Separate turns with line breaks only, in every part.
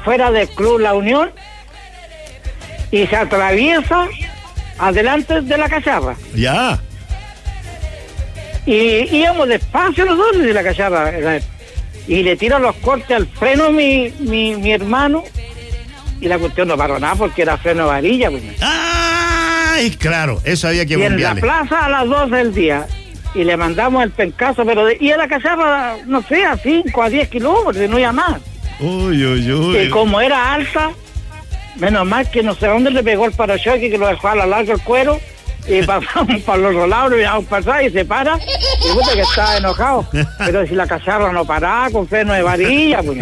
afuera del Club La Unión y se atraviesa adelante de la cacharra.
Ya.
Y íbamos despacio nosotros de la cacharra. Y le tiro los cortes al freno mi hermano. Y la cuestión no paró nada porque era freno de varilla. Pues.
¡Ay, claro! Eso había que
y
bombearle.
en la plaza a las 12 del día. Y le mandamos el pencazo, pero y a la cacharra, no sé, a 5 a 10 kilómetros, y no iba más.
Uy, uy, uy.
Y como era alta, menos mal que no sé dónde le pegó el parachoque, que lo dejó a la larga el cuero, y pasamos para los otro lado, y miramos para atrás y se para, y puta que estaba enojado. Pero si la cacharra no paraba con freno de varilla, pues.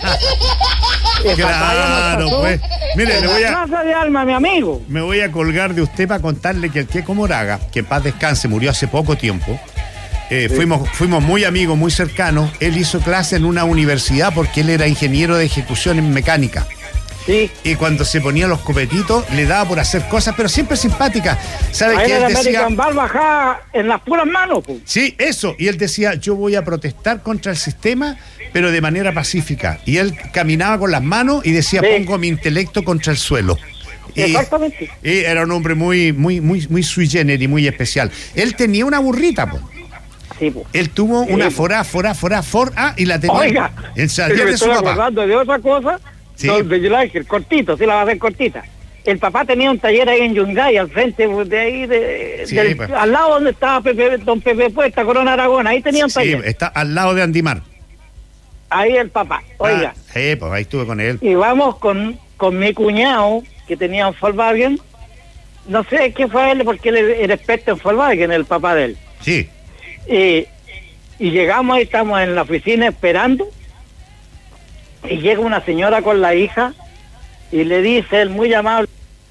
Claro, pues. Mire,
Plaza de Alma, mi amigo.
Me voy a colgar de usted para contarle que el Queco Moraga, que en paz descanse, murió hace poco tiempo. Sí. Fuimos muy amigos, muy cercanos. Él hizo clase en una universidad porque él era ingeniero de ejecución en mecánica.
Sí.
Y cuando se ponía los copetitos, le daba por hacer cosas, pero siempre simpáticas. ¿Sabe qué?
Él
Él
decía, Bar bajaba en las puras manos. Pues.
Sí, eso. Y él decía, yo voy a protestar contra el sistema, pero de manera pacífica. Y él caminaba con las manos y decía, sí, pongo mi intelecto contra el suelo.
Exactamente.
Y era un hombre muy sui generis, muy especial. Él tenía una burrita, pues.
Sí, pues.
Él tuvo una forá, y la tenía.
Oiga,
en Santiago de su papá.
Hablando de otra cosa.
Sí.
No, de Ángel, cortito, sí la va a hacer cortita. El papá tenía un taller ahí en Yungay, al frente de ahí,
sí, pues.
al lado donde estaba don Pepe Puesta, Corona Aragón, ahí tenía un taller.
Sí, está al lado de Andimar.
Ahí el papá, oiga.
Sí, pues ahí estuve con él.
Y vamos con mi cuñado, que tenía un Volkswagen, no sé qué fue él, porque él era experto en Volkswagen, el papá de él.
Sí.
Y llegamos ahí, estamos en la oficina esperando, y llega una señora con la hija y le dice él muy amable,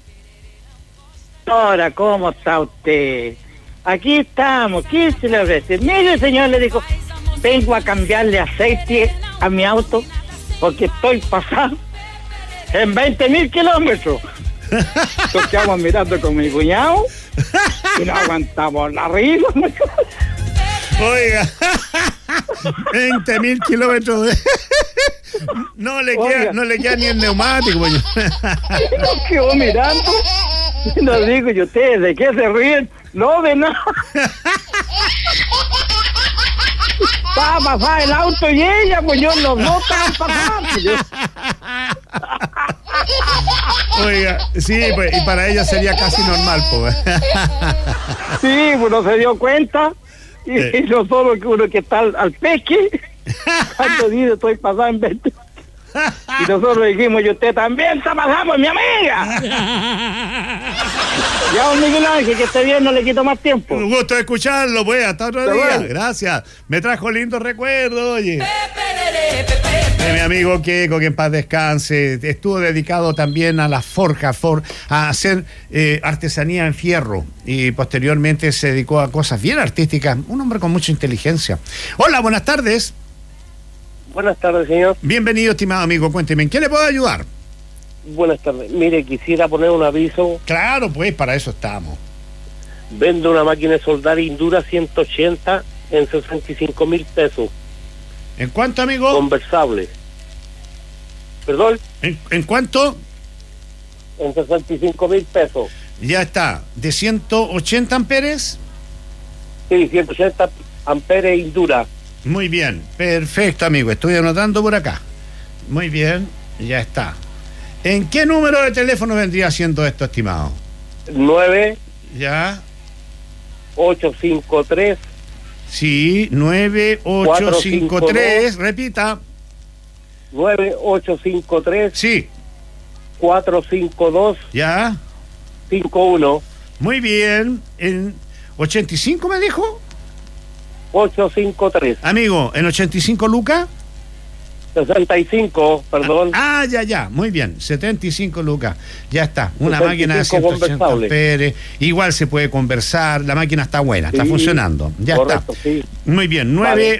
señora, ¿cómo está usted? Aquí estamos, ¿qué se le ofrece? Mire, señor, le dijo, vengo a cambiarle aceite a mi auto porque estoy pasando en 20.000 kilómetros. Nos quedamos mirando con mi cuñado y no aguantamos la risa.
Oiga, 20.000 kilómetros de... No le queda ni el neumático. Nos
quedó mirando y nos digo, ¿y ustedes de qué se ríen? No, de nada. Va a pasar el auto y ella, pues yo los dos estaban pasando.
Oiga, sí, pues, y para ella sería casi normal, pues.
Sí, pues no se dio cuenta. Y nosotros, uno que está al pesque, cuando dice estoy pasando en 20. Y nosotros dijimos, y usted también está pasando, mi amiga. Ya, don Miguel Ángel, que esté bien, no le quito más tiempo.
Un gusto de escucharlo, pues, hasta otro día. Bueno. Gracias. Me trajo lindos recuerdos, oye. Mi amigo Queco, que en paz descanse, estuvo dedicado también a la forja, a hacer artesanía en fierro, y posteriormente se dedicó a cosas bien artísticas. Un hombre con mucha inteligencia. Hola, buenas tardes.
Buenas tardes, señor.
Bienvenido, estimado amigo. Cuénteme, ¿en qué le puedo ayudar?
Buenas tardes. Mire, quisiera poner un aviso.
Claro, pues, para eso estamos.
Vendo una máquina de soldar Indura 180 en 65,000 pesos.
¿En cuánto, amigo?
Conversable. ¿Perdón?
¿En cuánto?
En 65,000 pesos.
Ya está. ¿De 180 amperes?
Sí, 180 amperes Indura.
Muy bien, perfecto, amigo. Estoy anotando por acá. Muy bien, ya está. ¿En qué número de teléfono vendría siendo esto, estimado?
9.
Ya.
853.
Sí, 9853. Repita.
9853.
Sí.
452.
Ya.
51.
Muy bien. ¿En 85 me dijo?
853.
Amigo, ¿en 85 lucas?
65, perdón.
Ya, muy bien, 75 lucas, ya está, una máquina de 180 amperes, igual se puede conversar, la máquina está buena, sí, está funcionando, ya correcto, está. Sí. Muy bien,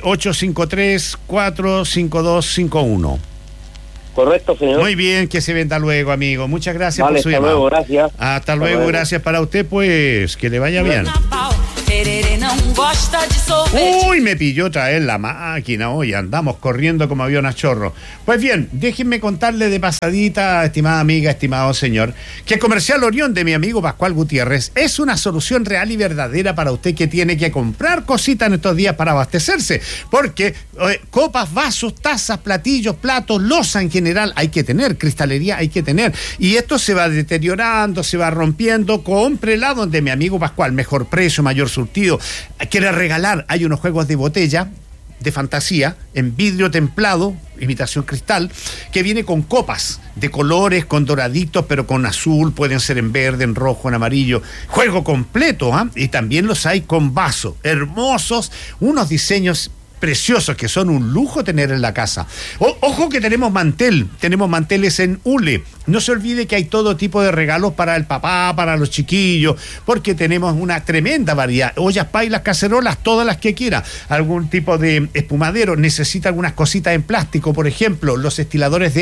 9853-45251.
Correcto, señor.
Muy bien, que se venda luego, amigo. Muchas gracias por su
llamada.
Hasta luego,
gracias.
Hasta luego, gracias para usted, pues, que le vaya bien. Uy, me pilló traer la máquina. Hoy andamos corriendo como avión a chorro. Pues bien, déjenme contarle de pasadita, estimada amiga, estimado señor, que Comercial Orión de mi amigo Pascual Gutiérrez es una solución real y verdadera para usted que tiene que comprar cositas en estos días para abastecerse. Porque copas, vasos, tazas, platillos, platos, loza en general hay que tener, cristalería hay que tener. Y esto se va deteriorando, se va rompiendo. Cómprela donde mi amigo Pascual, mejor precio, mayor surtido. Quiere regalar, hay unos juegos de botella de fantasía en vidrio templado, imitación cristal, que viene con copas de colores, con doraditos, pero con azul, pueden ser en verde, en rojo, en amarillo, juego completo, ¿eh? Y también los hay con vaso, hermosos, unos diseños preciosos que son un lujo tener en la casa. Ojo que tenemos manteles en hule. No se olvide que hay todo tipo de regalos para el papá, para los chiquillos, porque tenemos una tremenda variedad. Ollas, pailas, cacerolas, todas las que quiera. Algún tipo de espumadero, necesita algunas cositas en plástico, por ejemplo, los estiladores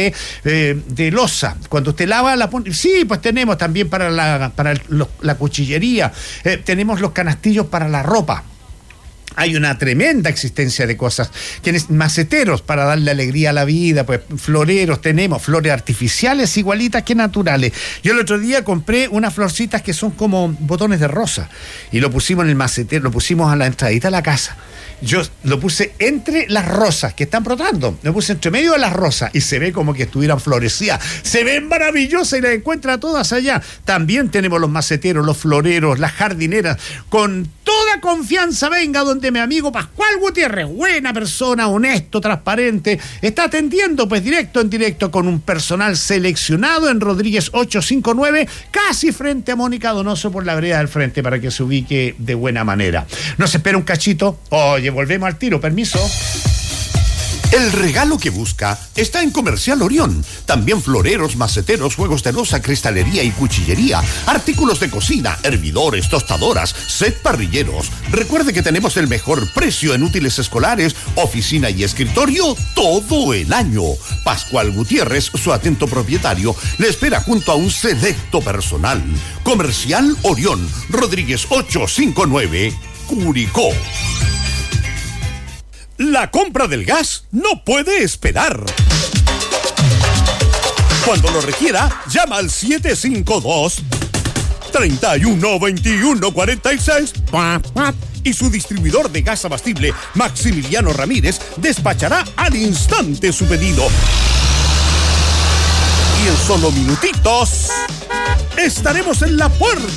de loza. Cuando usted lava, la pone. Sí, pues tenemos también para la cuchillería. Tenemos los canastillos para la ropa. Hay una tremenda existencia de cosas. Tienes maceteros para darle alegría a la vida, pues floreros, tenemos flores artificiales igualitas que naturales. Yo el otro día compré unas florcitas que son como botones de rosa y lo pusimos en el macetero, lo pusimos a la entradita de la casa. Yo lo puse entre las rosas que están brotando, lo puse entre medio de las rosas y se ve como que estuvieran florecidas. Se ven maravillosas y las encuentra todas allá. También tenemos los maceteros, los floreros, las jardineras. Con toda confianza venga donde mi amigo Pascual Gutiérrez, buena persona, honesto, transparente, está atendiendo pues directo en directo con un personal seleccionado en Rodríguez 859, casi frente a Mónica Donoso por la vereda del frente, para que se ubique de buena manera. Nos espera un cachito. Oye, volvemos al tiro, permiso.
El regalo que busca está en Comercial Orión. También floreros, maceteros, juegos de loza, cristalería y cuchillería, artículos de cocina, hervidores, tostadoras, set parrilleros. Recuerde que tenemos el mejor precio en útiles escolares, oficina y escritorio todo el año. Pascual Gutiérrez, su atento propietario, le espera junto a un selecto personal. Comercial Orión, Rodríguez 859, Curicó. La compra del gas no puede esperar. Cuando lo requiera, llama al 752-312146 y su distribuidor de gas abastible, Maximiliano Ramírez, despachará al instante su pedido. Y en solo minutitos estaremos en la puerta